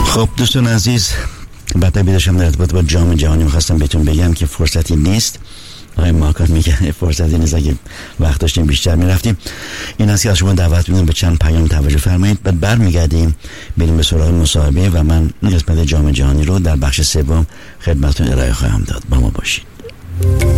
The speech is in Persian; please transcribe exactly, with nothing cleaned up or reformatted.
خب دوستان عزیز، بعد بیدشم در ارتباط با جام جهانی میخواستم بهتون بگم که فرصتی نیست. آقای ماکات میگه فرصتی نیست، اگه وقت داشتیم بیشتر میرفتیم. این است که از شما دعوت میدونم به چند پیام توجه فرمایید. بعد برمیگردیم بریم به سراغ مصاحبه و من قسمت جام جهانی رو در بخش سوم خدمتتون ارائه خواهم داد. با ما باشید.